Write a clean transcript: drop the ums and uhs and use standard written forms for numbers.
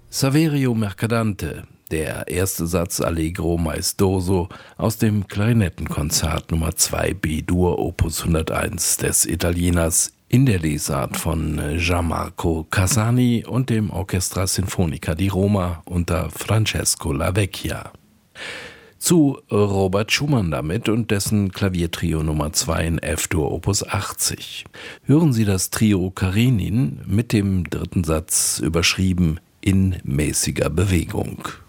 Saverio Mercadante, der erste Satz Allegro maestoso aus dem Klarinettenkonzert Nummer 2 B-Dur Opus 101 des Italieners in der Lesart von Gianmarco Casani und dem Orchestra Sinfonica di Roma unter Francesco Lavecchia. Zu Robert Schumann damit und dessen Klaviertrio Nummer 2 in F-Dur Opus 80. Hören Sie das Trio Karenin mit dem dritten Satz überschrieben in mäßiger Bewegung.